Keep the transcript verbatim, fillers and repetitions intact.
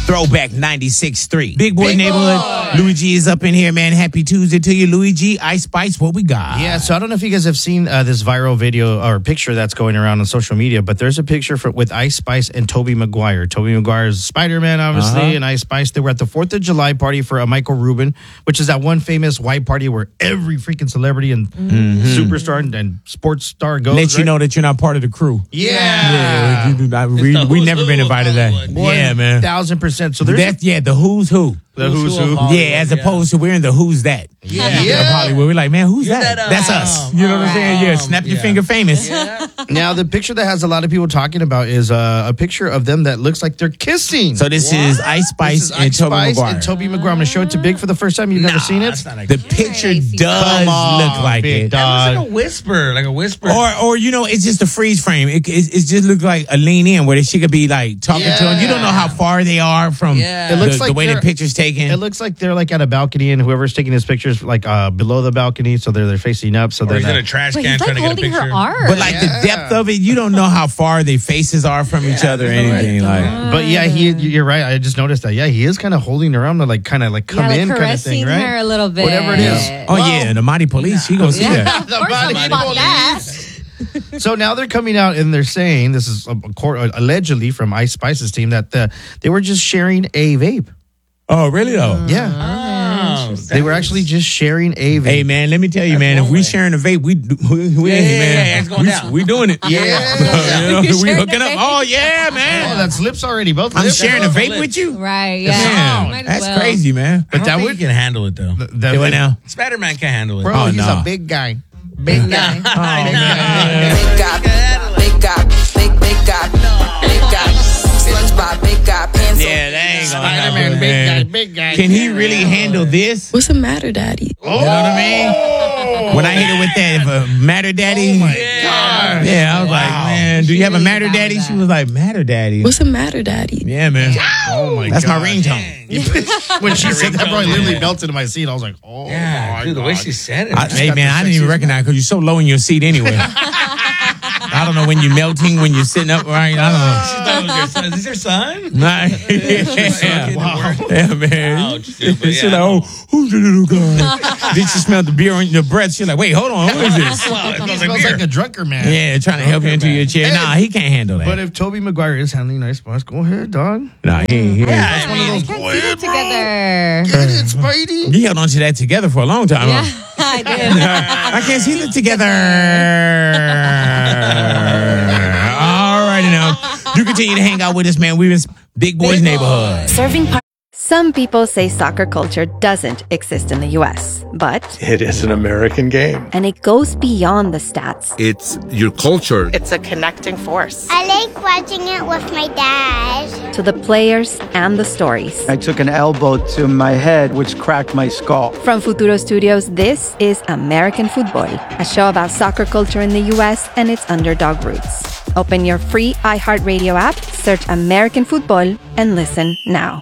Throwback ninety-six point three. Big Boy Big Neighborhood. Boy. Louis G is up in here, man. Happy Tuesday to you, Louis G. Ice Spice, what we got? Yeah, so I don't know if you guys have seen uh, this viral video or picture that's going around on social media, but there's a picture for, with Ice Spice and Tobey Maguire. Tobey Maguire is Spider-Man, obviously, Uh-huh. and Ice Spice. They were at the fourth of July party for a Michael Rubin, which is that one famous white party where every freaking celebrity and superstar and, and sports star goes. Let you right? know that you're not part of the crew. Yeah. Yeah, you do not- we the we who's never who been of invited to that. Hollywood. Yeah, man. Thousand percent. So there's That's, yeah, the who's who. the who's who of who. Hollywood. Yeah, as yeah. opposed to we're in the who's that. Yeah. Of Yeah. Hollywood. We're like, man, who's You're that? that, um, That's us. You know what I'm saying? Yeah, um, snap your yeah. finger famous. Now, the picture that has a lot of people talking about is uh, a picture of them that looks like they're kissing. So this is Ice This Spice is and Ice Tobey Spice Maguire. and Tobey Maguire. I'm going to show it to Big for the first time. You've never seen it? That's not a The kiss. picture Crazy. does Come on, look like big it. dog. That was like a whisper, like a whisper. Or, or you know, it's just a freeze frame. It, it, it just looks like a lean in where she could be like talking to him. You don't know how far they are from Yeah. the, It looks the like way the they're- picture's taken. It looks like they're like at a balcony, and whoever's taking his pictures like uh, below the balcony, so they're they're facing up. So or they're he's in a not, trash But can he's trying like to get a holding picture. her arm. but like Yeah. the depth of it, you don't know how far their faces are from each other or anything. Like, but yeah, he you're right. I just noticed that. Yeah, he is kind of holding her arm to like kind of like come yeah, like in kind of caressing thing, right? her a little bit. Whatever it is. oh yeah, the Mighty Police, she gonna see Yeah, that. of course body I'm about police. that. So now they're coming out and they're saying this is uh, court, uh, allegedly from Ice Spice's team that uh, they were just sharing a vape. Oh really though? Yeah, Oh, they were actually just sharing a vape. Hey man, let me tell you, man. If one we way. sharing a vape, we do- we, we Yeah, hey, yeah, man, yeah, it's going we, down. we doing it. Yeah. You know, You're we sharing hooking a up. vape? Oh yeah, man. Oh, that's lips already. Both I'm lips. sharing a both vape lips. with you. Right, yeah. Man, Might as that's well. crazy, man. but that that would- would can handle it though. That- Do it now. Spider-Man can handle it. Bro, Oh, he's no. a big guy. Big guy. Oh, Big guy. Big guy, big guy, big big guy, big guy. SpongeBob, big guy, pencil. Yeah, that ain't gonna Spider-Man, happen, big man. guy, big guy. Can he really handle this? What's the matter, Daddy? You know what I mean? When I hit her with that, if a Matter Daddy. Oh my God. Yeah, I was like, man, do you have a really Matter got Daddy? that. She was like, Matter Daddy. What's the matter, Daddy? Yeah, man. Oh my That's my God. ringtone. When she said that, bro, I ringtone, literally yeah. melted in my seat. I was like, oh Yeah, my dude, the way God. she said it. I, man. hey, got man, the I didn't even sexiest- recognize because you're so low in your seat anyway. I don't know when you're melting, when you're sitting up, right? I She thought it was your son. Is this your son? don't know. Nah, yeah. Wow. Yeah, man. Ouch, dude, but She's yeah, like, I oh, know. who's the little guy? Then she smelled the beer on your breath. She's like, wait, hold on, who is this? Wow, it He smells like smells beer. like a drunker man. Yeah, trying to help you into your chair. Nah, he can't handle that. But if Tobey Maguire is handling Ice Spice, go ahead, dog. Nah, he ain't. He ain't. Yeah, I one of mean, those Can't Go see ahead, it bro. together. Get it, Spidey. You held on to that together for a long time, Yeah, huh? I did. I can't see them together. All righty now. You continue to hang out with us, man. We're in Big Boy's neighborhood. Serving par- Some people say soccer culture doesn't exist in the U S, but It is an American game. and it goes beyond the stats. It's your culture. It's a connecting force. I like watching it with my dad. To the players and the stories. I took an elbow to my head, which cracked my skull. From Futuro Studios, this is American Football, a show about soccer culture in the U S and its underdog roots. Open your free iHeartRadio app, search American Football, and listen now.